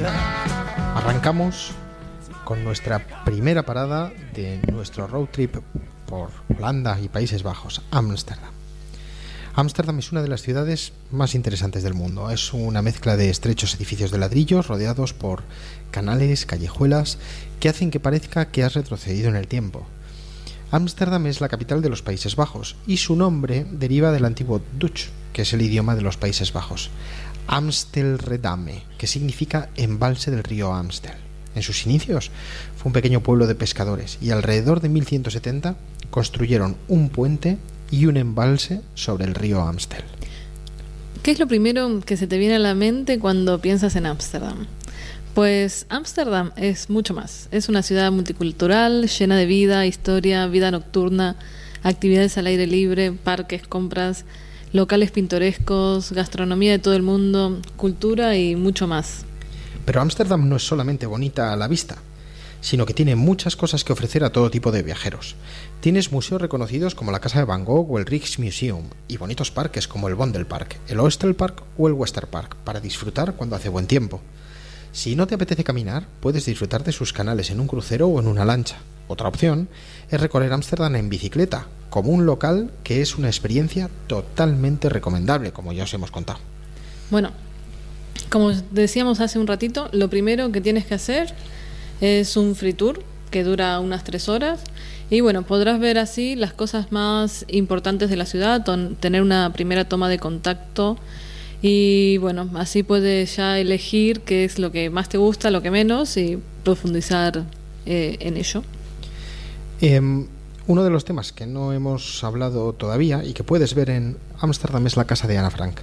Arrancamos con nuestra primera parada de nuestro road trip por Holanda y Países Bajos, Ámsterdam. Ámsterdam es una de las ciudades más interesantes del mundo. Es una mezcla de estrechos edificios de ladrillos rodeados por canales, callejuelas, que hacen que parezca que has retrocedido en el tiempo. Ámsterdam es la capital de los Países Bajos y su nombre deriva del antiguo Dutch, que es el idioma de los Países Bajos. Amstelredame, que significa embalse del río Amstel. En sus inicios fue un pequeño pueblo de pescadores y alrededor de 1170 construyeron un puente y un embalse sobre el río Amstel. ¿Qué es lo primero que se te viene a la mente cuando piensas en Ámsterdam? Pues Ámsterdam es mucho más. Es una ciudad multicultural, llena de vida, historia, vida nocturna, actividades al aire libre, parques, compras, locales pintorescos, gastronomía de todo el mundo, cultura y mucho más. Pero Ámsterdam no es solamente bonita a la vista, sino que tiene muchas cosas que ofrecer a todo tipo de viajeros. Tienes museos reconocidos como la Casa de Van Gogh o el Rijksmuseum, y bonitos parques como el Vondelpark, el Oosterpark o el Westerpark, para disfrutar cuando hace buen tiempo. Si no te apetece caminar, puedes disfrutar de sus canales en un crucero o en una lancha. Otra opción es recorrer Ámsterdam en bicicleta, como un local que es una experiencia totalmente recomendable, como ya os hemos contado. Bueno, como decíamos hace un ratito, lo primero que tienes que hacer es un free tour que dura unas 3 horas y bueno, podrás ver así las cosas más importantes de la ciudad, tener una primera toma de contacto y bueno, así puedes ya elegir qué es lo que más te gusta, lo que menos y profundizar en ello. Uno de los temas que no hemos hablado todavía y que puedes ver en Ámsterdam es la casa de Ana Frank.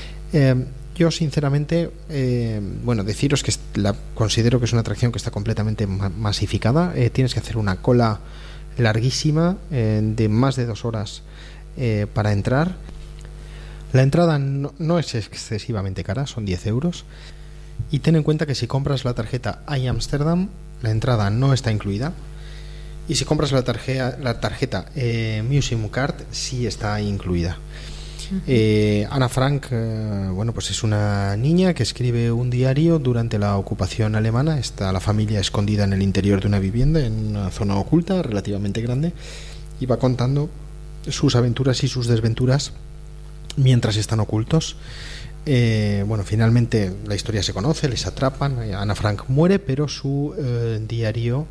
Yo sinceramente, deciros que considero que es una atracción que está completamente masificada. Tienes que hacer una cola larguísima de más de 2 horas para entrar. La entrada no es excesivamente cara, son 10 euros. Y ten en cuenta que si compras la tarjeta iAmsterdam, la entrada no está incluida. Y si compras la tarjeta Museum Card, sí está incluida. Ana Frank, pues es una niña que escribe un diario durante la ocupación alemana. Está la familia escondida en el interior de una vivienda, en una zona oculta relativamente grande, y va contando sus aventuras y sus desventuras mientras están ocultos. Finalmente la historia se conoce, les atrapan, Ana Frank muere, pero su diario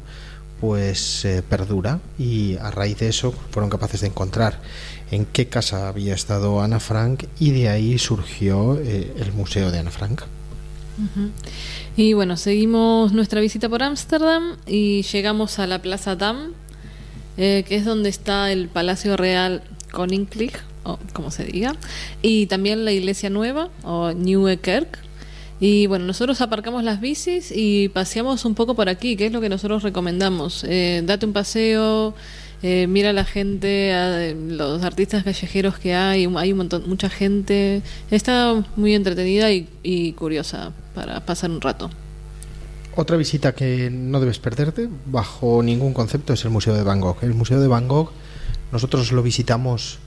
perdura, y a raíz de eso fueron capaces de encontrar en qué casa había estado Ana Frank, y de ahí surgió el Museo de Ana Frank. Y bueno, seguimos nuestra visita por Ámsterdam y llegamos a la Plaza Dam, que es donde está el Palacio Real Koninklijk, o como se diga, y también la Iglesia Nueva o Nieuwe Kerk. Y bueno, nosotros aparcamos las bicis y paseamos un poco por aquí, que es lo que nosotros recomendamos. Date un paseo, mira a la gente, a los artistas callejeros que hay mucha gente. Está muy entretenida y curiosa para pasar un rato. Otra visita que no debes perderte, bajo ningún concepto, es el Museo de Van Gogh. El Museo de Van Gogh nosotros lo visitamos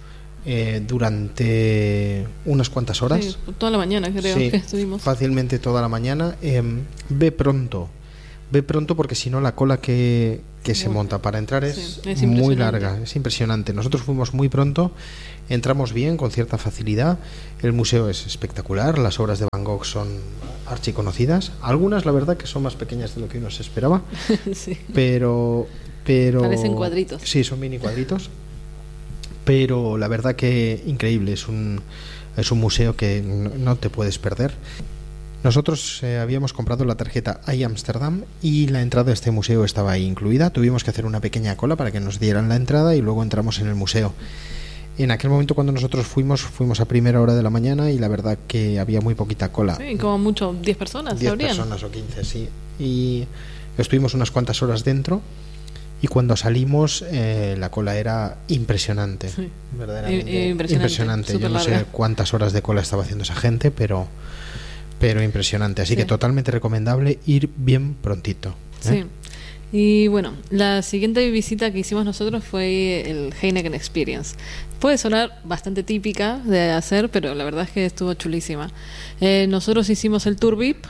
durante unas cuantas horas. Sí, toda la mañana creo que estuvimos. Fácilmente toda la mañana. Ve pronto porque si no la cola que se monta para entrar es muy larga, es impresionante. Nosotros fuimos muy pronto, entramos bien, con cierta facilidad. El museo es espectacular, las obras de Van Gogh son archiconocidas, algunas la verdad que son más pequeñas de lo que uno se esperaba. Sí. pero parecen cuadritos. Sí, son mini cuadritos. Pero la verdad que increíble, es un museo que no te puedes perder. Nosotros habíamos comprado la tarjeta iAmsterdam y la entrada a este museo estaba ahí incluida. Tuvimos que hacer una pequeña cola para que nos dieran la entrada y luego entramos en el museo. En aquel momento cuando nosotros fuimos a primera hora de la mañana y la verdad que había muy poquita cola. Sí, como mucho 10 personas. 10 personas o 15, sí. Y estuvimos unas cuantas horas dentro. Y cuando salimos, la cola era impresionante, sí, verdaderamente impresionante. Yo no sé cuántas horas de cola estaba haciendo esa gente, pero impresionante. Así que totalmente recomendable ir bien prontito. Sí. Y bueno, la siguiente visita que hicimos nosotros fue el Heineken Experience. Puede sonar bastante típica de hacer, pero la verdad es que estuvo chulísima. Nosotros hicimos el Tour VIP,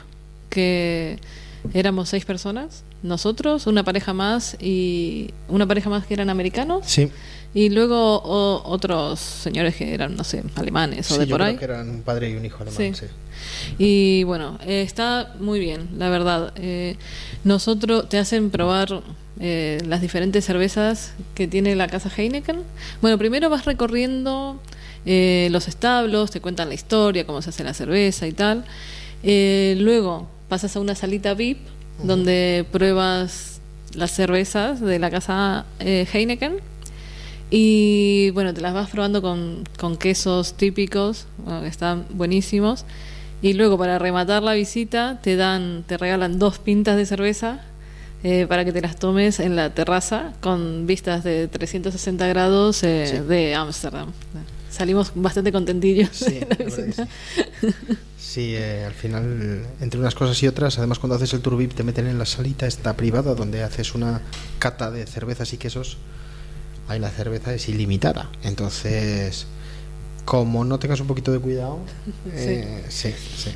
que éramos 6 personas, nosotros, una pareja más y una pareja más que eran americanos. Sí. Y luego otros señores que eran, no sé, alemanes o de por ahí. Sí, yo creo que eran un padre y un hijo alemán, sí. Y bueno, está muy bien, la verdad. Nosotros te hacen probar las diferentes cervezas que tiene la casa Heineken. Bueno, primero vas recorriendo los establos, te cuentan la historia, cómo se hace la cerveza y tal. Luego pasas a una salita VIP donde pruebas las cervezas de la casa Heineken. Y bueno, te las vas probando con quesos típicos, bueno, que están buenísimos. Y luego, para rematar la visita, te regalan 2 pintas de cerveza para que te las tomes en la terraza con vistas de 360 grados de Ámsterdam. Salimos bastante contentillos de la visita. Sí, al final, entre unas cosas y otras, además cuando haces el tour VIP te meten en la salita esta privada donde haces una cata de cervezas y quesos. Ahí la cerveza es ilimitada. Entonces, como no tengas un poquito de cuidado, sí.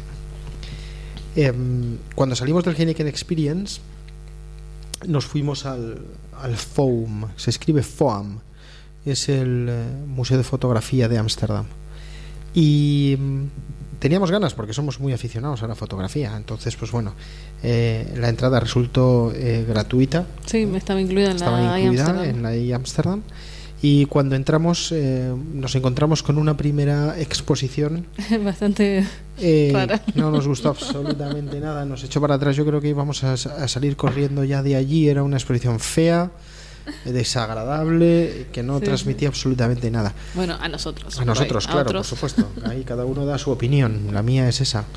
Cuando salimos del Heineken Experience, nos fuimos al FOAM, se escribe FOAM, es el Museo de Fotografía de Ámsterdam. Y teníamos ganas porque somos muy aficionados a la fotografía. Entonces, pues bueno, la entrada resultó gratuita. Sí, estaba incluida en la I Ámsterdam. Y cuando entramos nos encontramos con una primera exposición bastante rara. No nos gustó absolutamente nada, nos echó para atrás. Yo creo que íbamos a salir corriendo ya de allí. Era una exposición fea, desagradable, que no transmitía absolutamente nada. Bueno, a nosotros, claro, por supuesto. Ahí cada uno da su opinión, la mía es esa.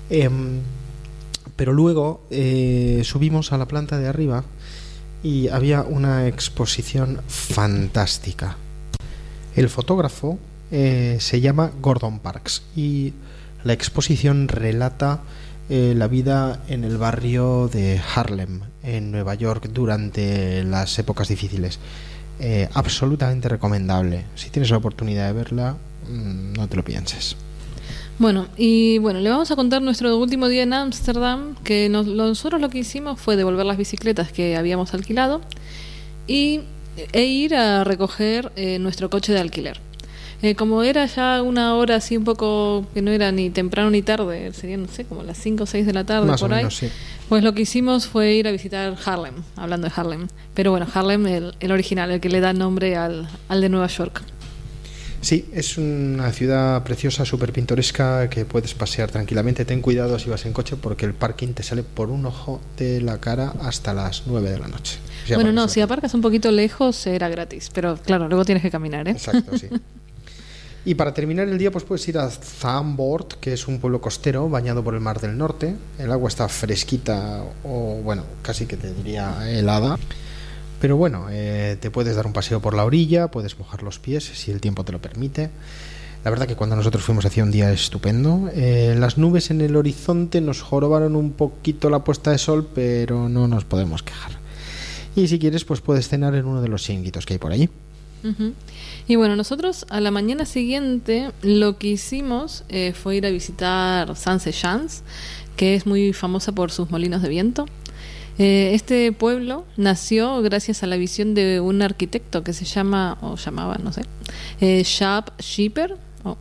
Pero luego subimos a la planta de arriba y había una exposición fantástica. El fotógrafo se llama Gordon Parks y la exposición relata la vida en el barrio de Harlem, en Nueva York, durante las épocas difíciles. Absolutamente recomendable. Si tienes la oportunidad de verla, no te lo pienses. Bueno, le vamos a contar nuestro último día en Ámsterdam, que nosotros lo que hicimos fue devolver las bicicletas que habíamos alquilado e ir a recoger nuestro coche de alquiler. Como era ya una hora así un poco que no era ni temprano ni tarde, serían, no sé, como las 5 o 6 de la tarde, más por o ahí, menos, sí. Pues lo que hicimos fue ir a visitar Harlem, hablando de Harlem. Pero bueno, Harlem, el original, el que le da nombre al de Nueva York. Sí, es una ciudad preciosa, súper pintoresca, que puedes pasear tranquilamente. Ten cuidado si vas en coche porque el parking te sale por un ojo de la cara hasta las 9 de la noche. Bueno, no, si aparcas un poquito lejos era gratis, pero claro, luego tienes que caminar, ¿eh? Exacto, sí. Y para terminar el día, pues puedes ir a Zandvoort, que es un pueblo costero bañado por el Mar del Norte. El agua está fresquita o, bueno, casi que te diría helada. Pero bueno, te puedes dar un paseo por la orilla, puedes mojar los pies si el tiempo te lo permite. La verdad que cuando nosotros fuimos hacía un día estupendo. Las nubes en el horizonte nos jorobaron un poquito la puesta de sol, pero no nos podemos quejar. Y si quieres, pues puedes cenar en uno de los chiringuitos que hay por allí. Uh-huh. Y bueno, nosotros a la mañana siguiente lo que hicimos fue ir a visitar Saint-Séjans, que es muy famosa por sus molinos de viento. Este pueblo nació gracias a la visión de un arquitecto que se llamaba, no sé, Jaap Schipper.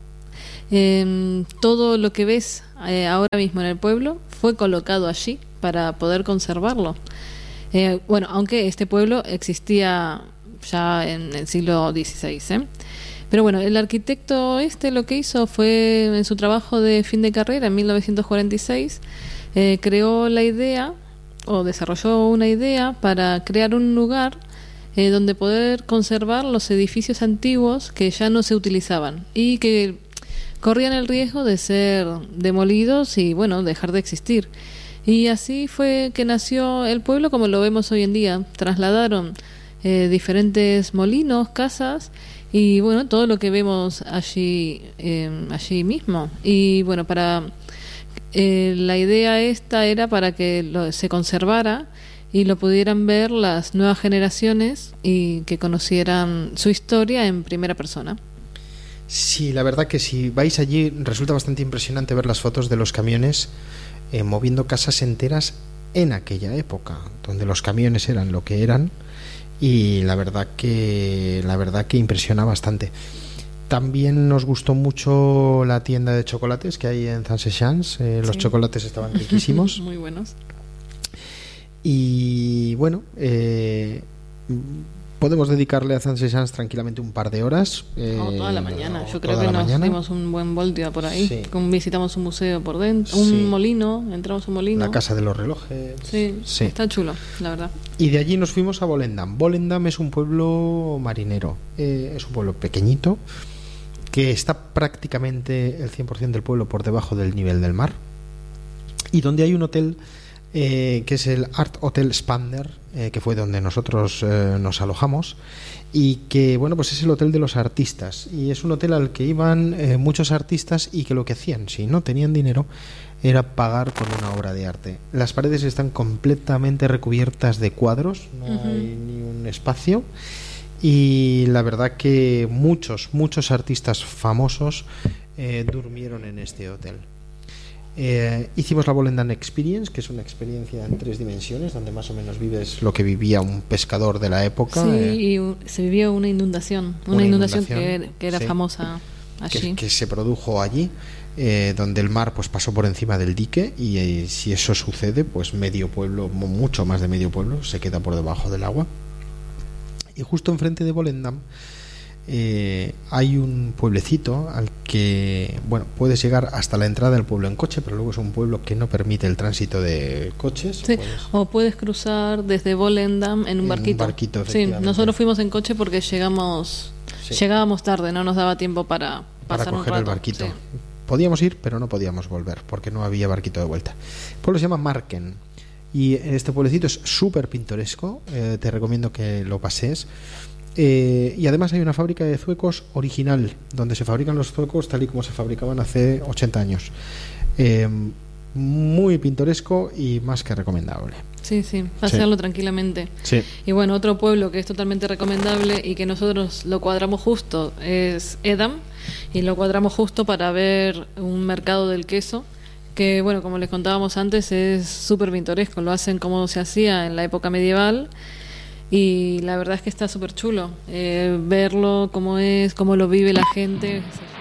Todo lo que ves ahora mismo en el pueblo fue colocado allí para poder conservarlo. Bueno, aunque este pueblo existía ya en el siglo XVI, Pero bueno, el arquitecto lo que hizo fue, en su trabajo de fin de carrera en 1946, creó la idea o desarrolló una idea para crear un lugar donde poder conservar los edificios antiguos que ya no se utilizaban y que corrían el riesgo de ser demolidos y bueno, dejar de existir. Y así fue que nació el pueblo como lo vemos hoy en día. Trasladaron diferentes molinos, casas y bueno, todo lo que vemos allí mismo. Y bueno, la idea era para que se conservara y lo pudieran ver las nuevas generaciones y que conocieran su historia en primera persona. Sí, la verdad que si vais allí resulta bastante impresionante ver las fotos de los camiones moviendo casas enteras en aquella época, donde los camiones eran lo que eran, y la verdad que impresiona bastante. También nos gustó mucho la tienda de chocolates que hay en Saint-Sechans. Los chocolates estaban riquísimos. Muy buenos. Y bueno, podemos dedicarle a Saint-Sechans tranquilamente un par de horas. Toda la mañana. Yo creo que nos dimos un buen voltio por ahí. Sí. Visitamos un museo por dentro, un molino, entramos a un molino. La casa de los relojes. Sí, está chulo, la verdad. Y de allí nos fuimos a Volendam. Volendam es un pueblo marinero. Es un pueblo pequeñito que está prácticamente el 100% del pueblo por debajo del nivel del mar, y donde hay un hotel que es el Art Hotel Spander, que fue donde nosotros nos alojamos, y que bueno, pues es el hotel de los artistas, y es un hotel al que iban muchos artistas, y que lo que hacían, si no tenían dinero, era pagar por una obra de arte. Las paredes están completamente recubiertas de cuadros, no hay ni un espacio. Y la verdad que muchos artistas famosos durmieron en este hotel. Hicimos la Volendam Experience, que es una experiencia en 3 dimensiones, donde más o menos vives lo que vivía un pescador de la época. Sí, y se vivió una inundación que era famosa allí. Que se produjo allí, donde el mar pues pasó por encima del dique, y si eso sucede, pues medio pueblo, mucho más de medio pueblo, se queda por debajo del agua. Y justo enfrente de Volendam hay un pueblecito al que, bueno, puedes llegar hasta la entrada del pueblo en coche, pero luego es un pueblo que no permite el tránsito de coches. Sí, o puedes cruzar desde Volendam en un barquito. Sí, nosotros fuimos en coche porque llegábamos tarde, no nos daba tiempo para pasar coger un rato. El barquito. Sí. Podíamos ir, pero no podíamos volver porque no había barquito de vuelta. El pueblo se llama Marken. Y este pueblecito es súper pintoresco, te recomiendo que lo pases. Y además hay una fábrica de zuecos original, donde se fabrican los zuecos tal y como se fabricaban hace 80 años. Muy pintoresco y más que recomendable. Sí, pasearlo tranquilamente. Sí. Y bueno, otro pueblo que es totalmente recomendable y que nosotros lo cuadramos justo es Edam, y lo cuadramos justo para ver un mercado del queso, que bueno, como les contábamos antes, es súper pintoresco, lo hacen como se hacía en la época medieval, y la verdad es que está súper chulo verlo, cómo lo vive la gente.